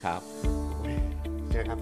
ครับเชิญครับ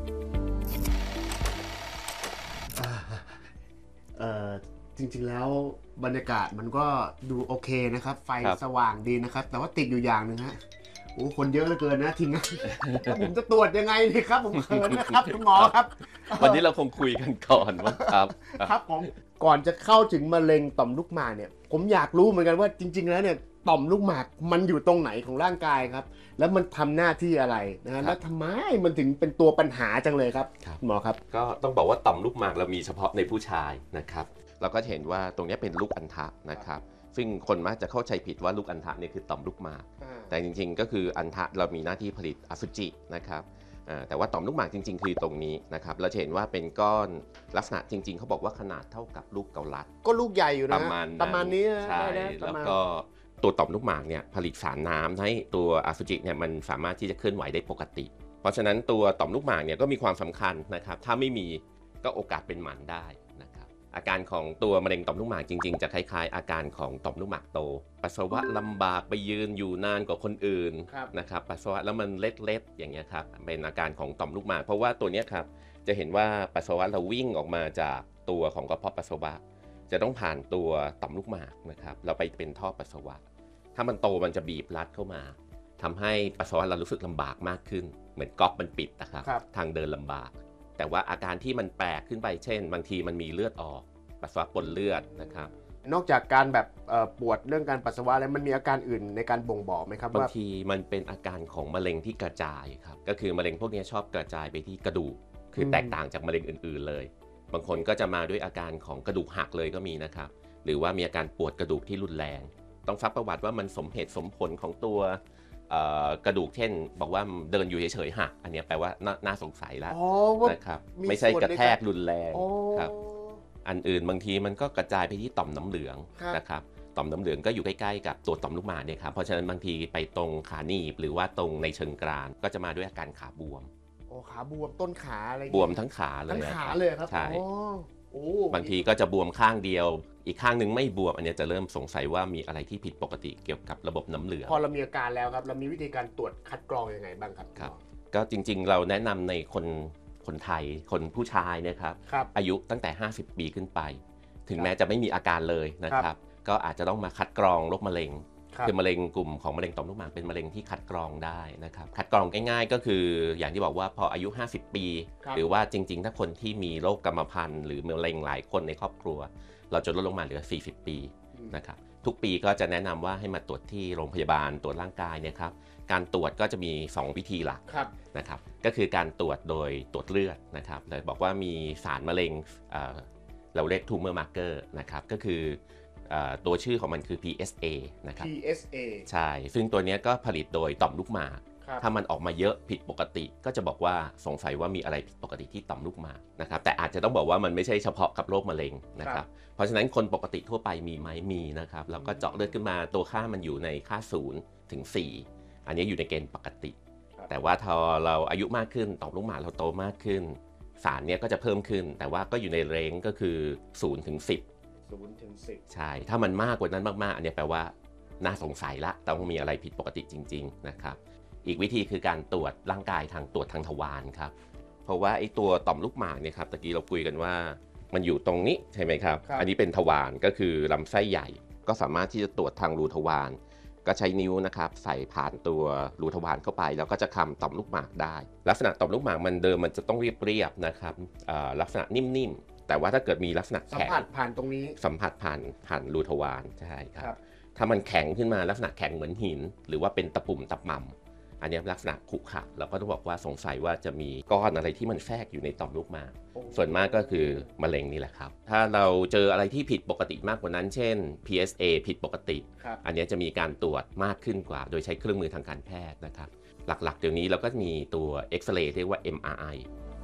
เอ่อจริงๆแล้วบรรยากาศมันก็ดูโอเคนะครับไฟสว่างดีนะครับแต่ว่าติดอยู่อย่างหนึ่งฮะโอ้คนเยอะเหลือเกินนะทีมงานแล้วผมจะตรวจยังไงดีครับผมเขินนะครับคุณหมอครับวันนี้เราคงคุยกันก่อนว่าครับครับผมก่อนจะเข้าถึงมะเร็งต่อมลูกหมากเนี่ยผมอยากรู้เหมือนกันว่าจริงๆแล้วเนี่ยต่อมลูกหมากมันอยู่ตรงไหนของร่างกายครับแล้วมันทำหน้าที่อะไรนะฮะแล้วทำไมมันถึงเป็นตัวปัญหาจังเลยครับหมอครับก็ต้องบอกว่าต่อมลูกหมากเรามีเฉพาะในผู้ชายนะครับเราก็เห็นว่าตรงนี้เป็นลูกอัณฑะนะครับซึ่งคนมักจะเข้าใจผิดว่าลูกอัณฑะเนี่ยคือต่อมลูกหมากแต่จริงๆก็คืออัณฑะเรามีหน้าที่ผลิตอสุจินะครับแต่ว่าต่อมลูกหมากจริงๆคือตรงนี้นะครับเราเห็นว่าเป็นก้อนลักษณะจริงๆเขาบอกว่าขนาดเท่ากับลูกเกาลัดก็ลูกใหญ่อยู่นะประมาณนี้ใช่แล้วก็ตัวต่อมลูกหมากเนี่ยผลิตสารน้ำให้ตัวอสุจิเนี่ยมันสามารถที่จะเคลื่อนไหวได้ปกติเพราะฉะนั้นตัวต่อมลูกหมากเนี่ยก็มีความสำคัญนะครับถ้าไม่มีก็โอกาสเป็นหมันได้นะครับอาการของตัวมะเร็งต่อมลูกหมากจริงๆจะคล้ายๆอาการของต่อมลูกหมากโตปัสสาวะลำบากไปยืนอยู่นานกว่าคนอื่นนะครับปัสสาวะแล้วมันเล็ดๆอย่างเงี้ยครับเป็นอาการของต่อมลูกหมากเพราะว่าตัวเนี้ยครับจะเห็นว่าปัสสาวะเราวิ่งออกมาจากตัวของกระเพาะปัสสาวะจะต้องผ่านตัวต่อมลูกหมากนะครับเราไปเป็นท่อปัสสาวะถ้ามันโตมันจะบีบรัดเข้ามาทำให้ปัสสาวะเรารู้สึกลำบากมากขึ้นเหมือนก๊อกมันปิดนะครับทางเดินลำบากแต่ว่าอาการที่มันแปลกขึ้นไปเช่นบางทีมันมีเลือดออกปัสสาวะปนเลือดนะครับนอกจากการแบบปวดเรื่องการปัสสาวะแล้วมันมีอาการอื่นในการบ่งบอกไหมครับบางทีมันเป็นอาการของมะเร็งที่กระจายครับก็คือมะเร็งพวกนี้ชอบกระจายไปที่กระดูกคือแตกต่างจากมะเร็งอื่นๆเลยบางคนก็จะมาด้วยอาการของกระดูกหักเลยก็มีนะครับหรือว่ามีอาการปวดกระดูกที่รุนแรงต้องซักประวัติว่ามันสมเหตุสมผลของตัวกระดูกเช่นบอกว่าเดินอยู่เฉยๆหักอันนี้แปลว่าน่าสงสัยแล้วนะครับไม่ใช่กระแทกรุนแรงครับอันอื่นบางทีมันก็กระจายไปที่ต่อมน้ำเหลืองนะครับต่อมน้ำเหลืองก็อยู่ใกล้ๆกับตัวต่อมลูกหมากเนี่ยครับเพราะฉะนั้นบางทีไปตรงขาหนีบหรือว่าตรงในเชิงกรานก็จะมาด้วยอาการขาบวมโอ้ขาบวมต้นขาอะไรบวมทั้งขาเลยทั้งขาเลยครับใช่บางทีก็จะบวมข้างเดียวอีกข้างนึงไม่บวมอันนี้จะเริ่มสงสัยว่ามีอะไรที่ผิดปกติเกี่ยวกับระบบน้ำเหลืองพอเรามีอาการแล้วครับเรามีวิธีการตรวจคัดกรองยังไงบ้างครับก็จริงๆเราแนะนำในคนไทยคนผู้ชายนะครับอายุตั้งแต่50 ปีขึ้นไปถึงแม้จะไม่มีอาการเลยนะครับก็อาจจะต้องมาคัดกรองโรคมะเร็งคือมะเร็งกลุ่มของมะเร็งต่อมลูกหมากเป็นมะเร็งที่คัดกรองได้นะครับคัดกรองง่ายๆก็คืออย่างที่บอกว่าพออายุ50 ปีหรือว่าจริงๆถ้าคนที่มีโรคกรรมพันธุ์หรือมะเร็งหลายคนในครอบครัวเราจะลดลงมาเหลือ40 ปีนะครับทุกปีก็จะแนะนำว่าให้มาตรวจที่โรงพยาบาลตรวจร่างกายนะครับการตรวจก็จะมี2 วิธีหลักนะครับก็คือการตรวจโดยตรวจเลือดนะครับเลยบอกว่ามีสารมะเร็งเราเรียก tumor marker นะครับก็คือตัวชื่อของมันคือ PSA นะครับ PSA ใช่ซึ่งตัวนี้ก็ผลิตโดยต่อมลูกหมากถ้ามันออกมาเยอะผิดปกติก็จะบอกว่าสงสัยว่ามีอะไรผิดปกติที่ต่อมลูกหมากนะครับแต่อาจจะต้องบอกว่ามันไม่ใช่เฉพาะกับโรคมะเร็งนะครับเพราะฉะนั้นคนปกติทั่วไปมีไหมมีนะครับแล้วก็เจาะเลือดขึ้นมาตัวค่ามันอยู่ในค่า0 ถึง 4อันนี้อยู่ในเกณฑ์ปกติแต่ว่าพอเราอายุมากขึ้นต่อมลูกหมากเราโตมากขึ้นสารเนี้ยก็จะเพิ่มขึ้นแต่ว่าก็อยู่ในเรนจ์ก็คือ0 ถึง 10 0 ถึง 10 ใช่ถ้ามันมากกว่านั้นมากๆอันนี้แปลว่าน่าสงสัยละต้องมีอะไรผิดปกติจริงๆนะครับอีกวิธีคือการตรวจร่างกายตรวจทางทวารครับเพราะว่าไอ้ตัวต่อมลูกหมากเนี่ยครับตะกี้เราคุยกันว่ามันอยู่ตรงนี้ใช่ไหมครับอันนี้เป็นทวารก็คือลำไส้ใหญ่ก็สามารถที่จะตรวจทางรูทวารก็ใช้นิ้วนะครับใส่ผ่านตัวรูทวารเข้าไปแล้วก็จะคำต่อมลูกหมากได้ลักษณะต่อมลูกหมากมันเดิมมันจะต้องเรียบๆนะครับลักษณะนิ่มๆแต่ว่าถ้าเกิดมีลักษณะแข็งสัมผัสผ่านตรงนี้สัมผัสผ่านรูทวารใช่ครับถ้ามันแข็งขึ้นมาลักษณะแข็งเหมือนหินหรือว่าเป็นตะปุ่มตะป่ำอันนี้ลักษณะขรุขระเราก็ต้องบอกว่าสงสัยว่าจะมีก้อนอะไรที่มันแทรกอยู่ในต่อมลูกหมากส่วนมากก็คือมะเร็งนี่แหละครับถ้าเราเจออะไรที่ผิดปกติมากกว่านั้นเช่น PSA ผิดปกติอันนี้จะมีการตรวจมากขึ้นกว่าโดยใช้เครื่องมือทางการแพทย์นะครับหลักๆเดี๋ยวนี้เราก็มีตัวเอ็กซเรย์เรียกว่า MRI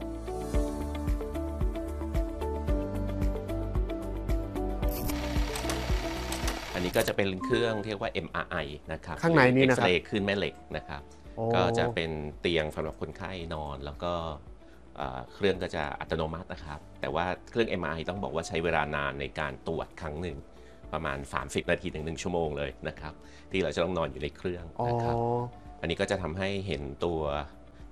อันนี้ก็จะเป็นเครื่องเรียกว่า MRI นะครับข้างในนี่นะครับ X-ray ขึ้นแม่เหล็กนะครับก็จะเป็นเตียงสำหรับคนไข้นอนแล้วก็เครื่องก็จะอัตโนมัตินะครับแต่ว่าเครื่อง MRI ต้องบอกว่าใช้เวลานานในการตรวจครั้งหนึ่งประมาณ30 นาทีถึง1 ชั่วโมงเลยนะครับที่เราจะต้องนอนอยู่ในเครื่องนะครับอันนี้ก็จะทำให้เห็นตัว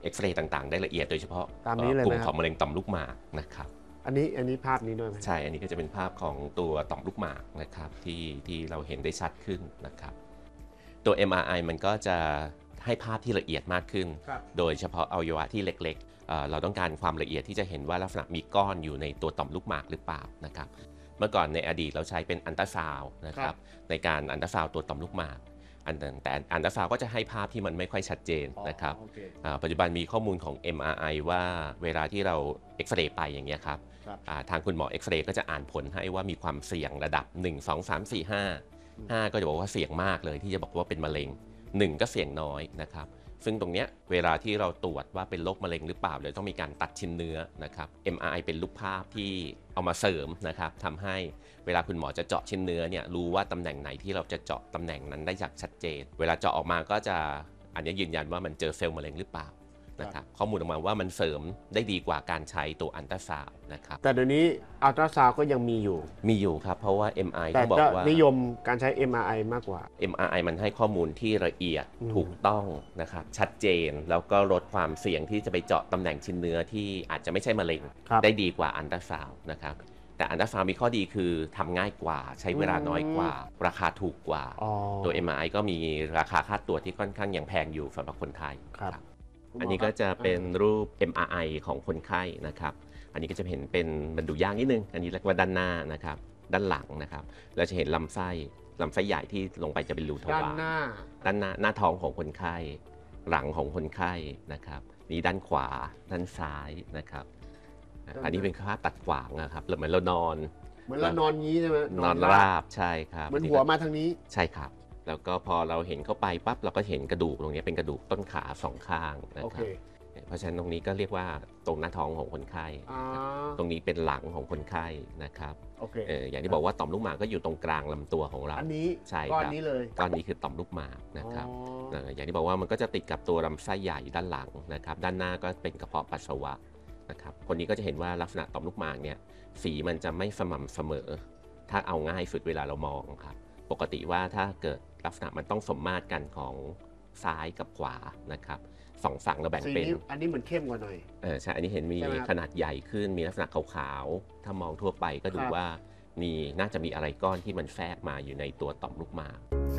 เอ็กซเรย์ต่างๆได้ละเอียดโดยเฉพาะตามนี้เลยกลุ่มไหมครับของมะเร็งต่อมลูกหมากนะครับอันนี้ภาพนี้ด้วยไหมใช่อันนี้ก็จะเป็นภาพของตัวต่อมลูกหมากนะครับที่เราเห็นได้ชัดขึ้นนะครับตัว MRI มันก็จะให้ภาพที่ละเอียดมากขึ้นครับโดยเฉพาะอวัยวะที่เล็กๆเราต้องการความละเอียดที่จะเห็นว่าลักษณะมีก้อนอยู่ในตัวต่อมลูกหมากหรือเปล่านะครับเมื่อก่อนในอดีตเราใช้เป็นอัลตราซาวด์นะครับในการอัลตราซาวด์ตัวต่อมลูกหมากแต่อัลตราซาวด์ก็จะให้ภาพที่มันไม่ค่อยชัดเจนนะครับโอเคปัจจุบันมีข้อมูลของ MRI ว่าเวลาที่เราเอ็กซเรย์ไปอย่างเงี้ยครับครับทางคุณหมอเอ็กซเรย์ก็จะอ่านผลให้ว่ามีความเสี่ยงระดับ 1 2 3 4 5 5 ก็จะบอกว่าเสี่ยงมากเลยที่จะบอกว่าเป็นมะเร็ง 1 ก็เสี่ยงน้อยนะครับซึ่งตรงเนี้ยเวลาที่เราตรวจว่าเป็นโรคมะเร็งหรือเปล่าเลยต้องมีการตัดชิ้นเนื้อนะครับ MRI เป็นรูปภาพที่เอามาเสริมนะครับทำให้เวลาคุณหมอจะเจาะชิ้นเนื้อเนี่ยรู้ว่าตำแหน่งไหนที่เราจะเจาะตำแหน่งนั้นได้อย่างชัดเจนเวลาเจาะออกมาก็จะอันนี้ยืนยันว่ามันเจอเซลล์มะเร็งหรือเปล่านะครับข้อมูลออกมาว่ามันเสริมได้ดีกว่าการใช้ตัวอัลตราซาวด์นะครับแต่เดี๋ยวนี้อัลตราซาวด์ก็ยังมีอยู่มีอยู่ครับเพราะว่า MRI แต่เขาบอจะกว่านิยมการใช้ MRI มากกว่า MRI มันให้ข้อมูลที่ละเอียดอืมถูกต้องนะครับชัดเจนแล้วก็ลดความเสี่ยงที่จะไปเจาะตำแหน่งชิ้นเนื้อที่อาจจะไม่ใช่มะเร็งครับได้ดีกว่าอัลตราซาวด์นะครับแต่อัลตราซาวด์มีข้อดีคือทำง่ายกว่าใช้เวลาน้อยกว่า ราคาถูกกว่าอ๋อตัว MRI ก็มีราคาค่าตรวจที่ค่อนข้างยังแพงอยู่สำหรับคนไทยครับอันนี้ก็จะเป็นรูป MRI ของคนไข้นะครับอันนี้ก็จะเห็นเป็นมันดูยากนิดนึงอันนี้เรียกว่าด้านหน้านะครับด้านหลังนะครับเราจะเห็นลำไส้ใหญ่ที่ลงไปจะเป็นรูทด้านวารหน้าด้านหน้าท้องของคนไข้ หลังของคนไข้นะครับนี่ด้านขวาด้านซ้ายนะครับอันนี้เป็นภาพตัดขวางนะครับเหมือนเรานอนเหมือนเรานอนงี้ใช่ไหมนอนราบใช่ครับเหมือนหัวมาทางนี้ใช่ครับแล้วก็พอเราเห็นเข้าไปปั๊บเราก็เห็นกระดูกตรงนี้เป็นกระดูกต้นขาสองข้างนะโอคเครับเพราะฉะนั้นตรงนี้ก็เรียกว่าตรงหน้าท้องของคนไข้อ่าตรงนี้เป็นหลังของคนไข้นะครับโอเคอย่างที่บอกว่าต่อมลูกหมากก็อยู่ตรงกลางลำตัวของเราอันนี้ใช่ก้อนครับนี้เลยก้อนนี้คือต่อมลูกหมากนะครับอ๋ออย่างที่บอกว่ามันก็จะติดกับตัวลำไส้ใหญ่ด้านหลังนะครับด้านหน้าก็เป็นกระเพาะปัสสาวะนะครับคนนี้ก็จะเห็นว่าลักษณะต่อมลูกหมากเนี่ยสีมันจะไม่สม่ำเสมอ ถ้าเอาง่ายสุดเวลาเรามองครับปกติว่าถ้าเกิดลักษณะมันต้องสมมาตรกันของซ้ายกับขวานะครับสองฝั่งเราแบ่งสีเป็นนี้อันนี้เหมือนเข้มกว่าหน่อยใช่อันนี้เห็นมีใช่ไหมครับขนาดใหญ่ขึ้นมีลักษณะขาวๆถ้ามองทั่วไปก็ดูครับว่าน่าจะมีอะไรก้อนที่มันแทรกมาอยู่ในตัวต่อมลูกหมาก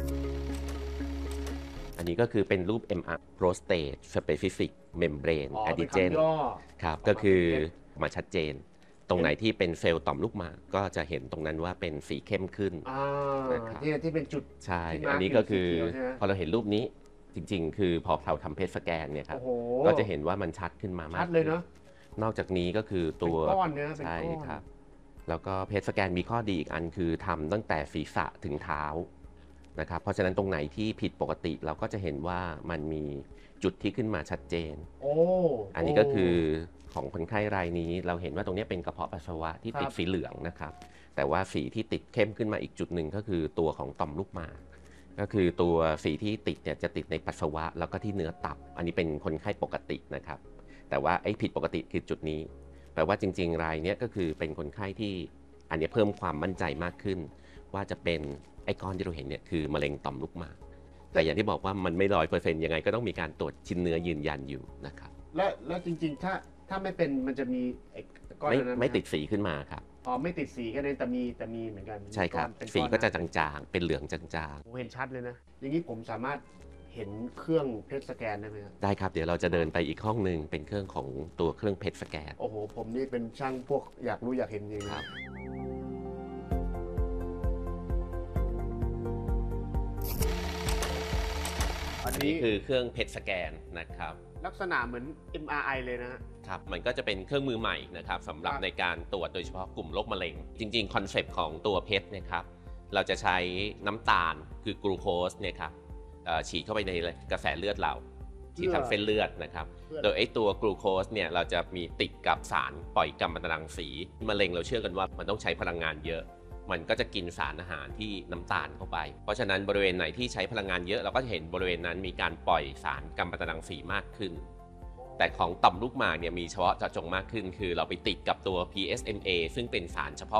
อันนี้ก็คือเป็นรูป MR prostate specific membrane อ๋อเป็น antigen คำย่อครับก็คือมาชัดเจน ตรงไหนที่เป็นเซลล์ต่อมลูกหมากก็จะเห็นตรงนั้นว่าเป็นสีเข้มขึ้นอ่านะครับที่เป็นจุดใช่ที่มาร์คอันนี้ก็คือสีเขียวใช่ไหมพอเราเห็นรูปนี้จริงๆ คือพอเราทำเพชสแกนเนี่ยครับโอ้โหก็จะเห็นว่ามันชัดขึ้นมามากชัดเลยเนาะนอกจากนี้ก็คือเป็นตัวก้อนเนื้อเป็นใช่ก้อนครับ แล้วก็เพชสแกนมีข้อดีอีกอันคือทำตั้งแต่ศีรษะถึงเท้านะครับเพราะฉะนั้นตรงไหนที่ผิดปกติเราก็จะเห็นว่ามันมีจุดที่ขึ้นมาชัดเจนโอ้อันนี้ก็คือของคนไข้รายนี้เราเห็นว่าตรงนี้เป็นกระเพาะปัสสาวะที่ติดสีเหลืองนะครับแต่ว่าสีที่ติดเข้มขึ้นมาอีกจุดหนึ่งก็คือตัวของต่อมลูกหมากก็คือตัวสีที่ติดเนี่ยจะติดในปัสสาวะแล้วก็ที่เนื้อตับ อันนี้เป็นคนไข้ปกตินะครับแต่ว่าไอ้ผิดปกติคือจุดนี้แปลว่าจริงๆรายเนี้ยก็คือเป็นคนไข้ที่อันนี้เพิ่มความมั่นใจมากขึ้น ว่าจะเป็นไอ้ก้อนที่เราเห็นเนี่ยคือมะเร็งต่อมลูกหมากแต่อย่างที่บอกว่ามันไม่100%ยังไงก็ต้องมีการตรวจชิ้นเนื้อยืนยันอยู่นะครับแล้วจริงๆ ถ้าไม่เป็นมันจะมีไอ้ก้อนไม่นั้นหไม่ติดสีขึ้นมาครับอ๋อไม่ติดสีแค่นั้นแต่มีเหมือนกันใช่ครับเป็นสีก็จะนจางๆ เป็นเหลืองจางผมเห็นชัดเลยนะ อย่างนี้ผมสามารถเห็นเครื่องเพชรสแกนได้ไหมครับๆ ได้ครับ เดี๋ยวเราจะเดินไปอีกห้องหนึ่งเป็นเครื่องของตัวเครื่องเพชรสแกนโอ้โห ผมนี่เป็นช่างพวกอยากรู้อยากเห็นจริงครับอันอันนี้นี้คือเครื่องเพชรสแกนนะครับลักษณะเหมือน MRI เลยนะฮะครับ มันก็จะเป็นเครื่องมือใหม่นะครับสำหรับครับในการตรวจโดยเฉพาะกลุ่มโรคมะเร็ง จริงๆ คอนเซปต์ของตัวเพชรเนี่ยครับเราจะใช้น้ำตาลคือกลูโคสเนี่ยครับฉีดเข้าไปในกระแสเลือดเราฉีดทางเส้นเลือดนะครับ โดยไอ้ตัวกลูโคสเนี่ยเราจะมีติดกับสารปล่อยกัมมันตรังสีมะเร็งเราเชื่อกันว่ามันต้องใช้พลังงานเยอะ มันก็จะกินสารอาหารที่น้ำตาลเข้าไป เพราะฉะนั้นบริเวณไหนที่ใช้พลังงานเยอะเราก็จะเห็นบริเวณนั้นมีการปล่อยสารกัมมันตรังสีมากขึ้น แต่ของต่อมลูกหมากเนี่ยมีเฉพาะเจาะจงมากขึ้น คือเราไปติดกับตัว PSMA ซึ่งเป็นสารเฉพาะ